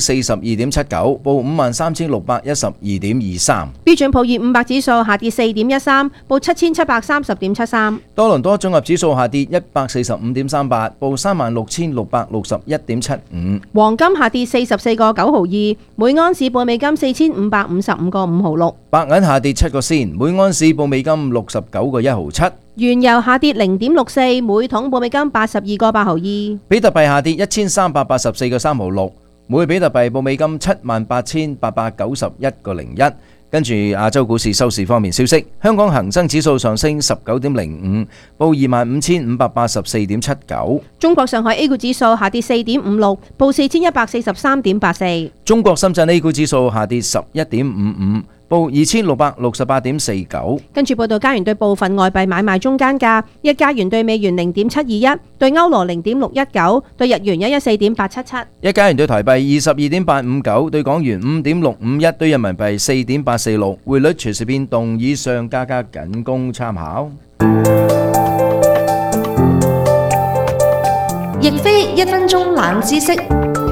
42.79，報 53,612.23。 標準普爾500指數下跌4.13，報7,730.73。 多倫多綜合指數下跌145.38，報36,661.75。 黃金下跌44個9毫2，每安士報美金4,555個5毫6。 白銀下跌7個仙，每安士報美金69個1毫7。 原油下跌0.64，每桶報美金82個8毫2。 比特幣下跌1384個3毫6，每比特幣報美金78,891個01。跟住亞洲股市收市方面消息，香港恒生指數上升19.05，報25,584.79。 中國上海 A 股指數下跌4.56，報4,143.84。 中國深圳 A 股指數下跌11.55，報2,668.49。 跟住報道加元對部分外幣買賣中間價：一加元對美元0.721，對歐羅0.619，對日元114.877。 一加元對台幣22.859，對港元5.651，對人民幣4.846。匯率隨時變動，以上價格僅供參考。 亦非1分鐘冷知識。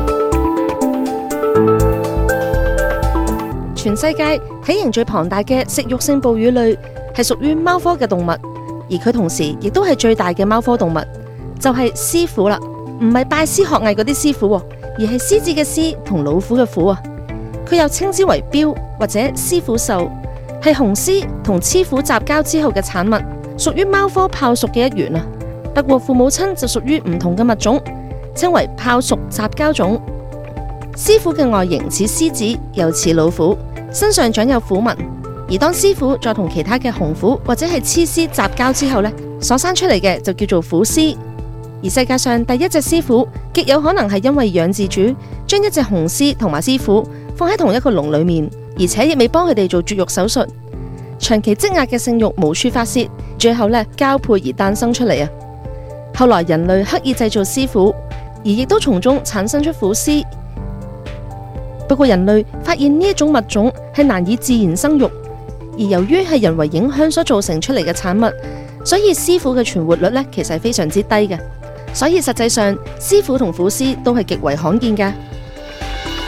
全世界體型最龐大嘅食肉性哺乳類係屬於貓科嘅動物，而佢同時亦都係最大嘅貓科動物，就係獅虎啦。唔係拜師學藝嗰啲師傅，而係獅子嘅獅同老虎嘅虎啊。佢又稱之為貂或者獅虎獸，係雄獅同雌虎雜交之後嘅產物，屬於貓科豹屬嘅一員啊。不過父母親就屬於唔同嘅物種，稱為豹屬雜交種。獅虎嘅外形似獅子，又似老虎，身上長有虎紋。而當獅虎再同其他嘅雄虎或者係雌獅雜交之後呢，所生出嚟嘅就叫做虎獅。而世界上第一隻獅虎極有可能係因為養飼主將一隻雄獅同埋獅虎放喺同一個籠裏面，而且亦未幫佢哋做絕育手術。長期積壓嘅性慾無處發洩，最後呢交配而誕生出嚟啊！後來人類刻意製造獅虎，而亦都從中產生出虎獅。不過人類發現呢一種物種係難以自然生育，而由於係人為影響所造成出嚟嘅產物，所以獅虎嘅存活率呢其實係非常之低嘅。所以實際上獅虎同虎獅都係極為罕見嘅。